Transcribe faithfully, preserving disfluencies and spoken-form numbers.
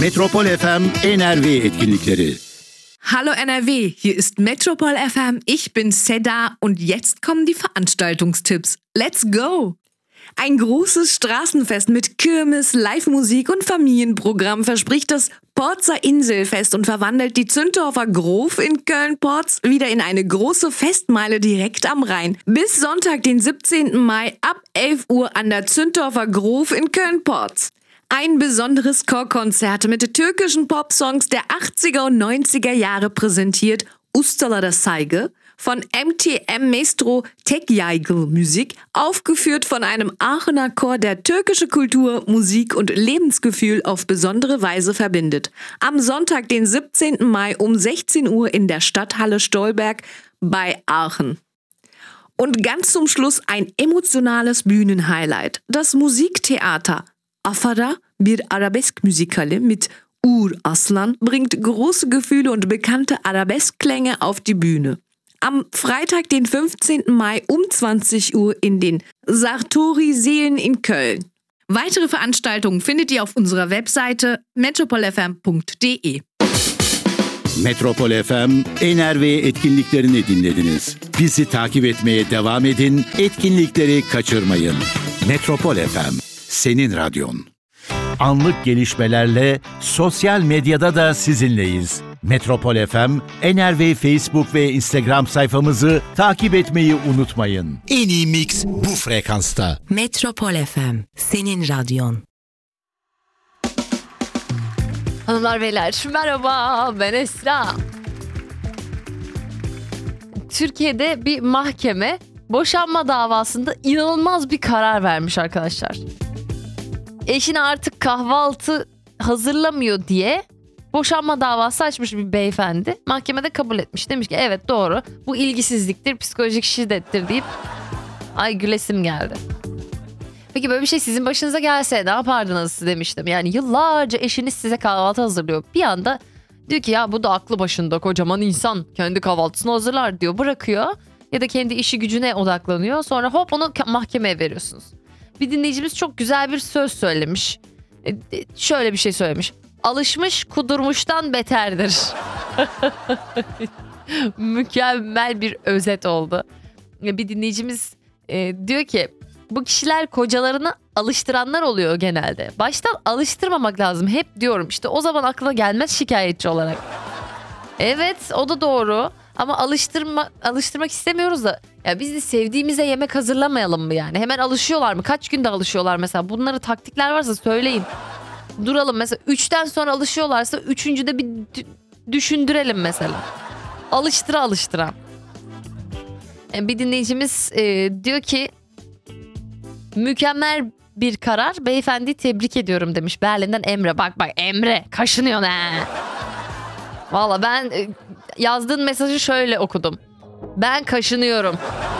Metropol F M N R W etkinlikleri. Hallo N R W, hier ist Metropol F M, ich bin Seda und jetzt kommen die Veranstaltungstipps. Let's go! Ein großes Straßenfest mit Kirmes, Live-Musik und Familienprogramm verspricht das Porzer Inselfest und verwandelt die Zündorfer Grove in Köln-Porz wieder in eine große Festmeile direkt am Rhein. Bis Sonntag, den siebzehnten Mai ab elf Uhr an der Zündorfer Grove in Köln-Porz. Ein besonderes Chorkonzert mit türkischen Popsongs der achtziger und neunziger Jahre präsentiert Ustalara Saygı von M T M Maestro Tek Yaygı Musik, aufgeführt von einem Aachener Chor, der türkische Kultur, Musik und Lebensgefühl auf besondere Weise verbindet. Am Sonntag, den siebzehnten Mai um sechzehn Uhr in der Stadthalle Stolberg bei Aachen. Und ganz zum Schluss ein emotionales Bühnenhighlight. Das Musiktheater Afara, bir Arabesk Müzikali mit Uğur Aslan, bringt große Gefühle und bekannte Arabeskklänge auf die Bühne. Am Freitag, den fünfzehnten Mai um zwanzig Uhr in den Sartori-Seelen in Köln. Weitere Veranstaltungen findet ihr auf unserer Webseite metropol f m punkt d e. Metropol F M N R W etkinliklerini dinlediniz. Bizi takip etmeye devam edin, etkinlikleri kaçırmayın. Metropol F M, senin radyon. Anlık gelişmelerle sosyal medyada da sizinleyiz. Metropol F M, N R W Facebook ve Instagram sayfamızı takip etmeyi unutmayın. En iyi mix bu frekansta. Metropol F M, senin radyon. Hanımlar beyler merhaba, ben Esra. Türkiye'de bir mahkeme boşanma davasında inanılmaz bir karar vermiş arkadaşlar. Eşine artık kahvaltı hazırlamıyor diye boşanma davası açmış bir beyefendi. Mahkemede kabul etmiş. Demiş ki evet doğru, bu ilgisizliktir, psikolojik şiddettir deyip ay gülesim geldi. Peki böyle bir şey sizin başınıza gelse ne yapardınız demiştim. Yani yıllarca eşiniz size kahvaltı hazırlıyor. Bir anda diyor ki ya bu da aklı başında kocaman insan, kendi kahvaltısını hazırlar diyor, bırakıyor. Ya da kendi işi gücüne odaklanıyor. Sonra hop onu mahkemeye veriyorsunuz. Bir dinleyicimiz çok güzel bir söz söylemiş. Şöyle bir şey söylemiş. Alışmış kudurmuştan beterdir. Mükemmel bir özet oldu. Bir dinleyicimiz e, diyor ki bu kişiler kocalarını alıştıranlar oluyor genelde. Baştan alıştırmamak lazım. Hep diyorum işte, o zaman aklına gelmez şikayetçi olarak. Evet, o da doğru. Ama alıştırma, alıştırmak istemiyoruz da. Ya biz de sevdiğimize yemek hazırlamayalım mı yani? Hemen alışıyorlar mı? Kaç günde alışıyorlar mesela? Bunları taktikler varsa söyleyin. Duralım mesela. Üçten sonra alışıyorlarsa üçüncüde bir d- düşündürelim mesela. Alıştıra alıştıra. Yani bir dinleyicimiz e, diyor ki mükemmel bir karar. Beyefendi tebrik ediyorum demiş. Berlin'den Emre. Bak bak Emre kaşınıyor ne? Valla ben e, yazdığın mesajı şöyle okudum. Ben kaşınıyorum.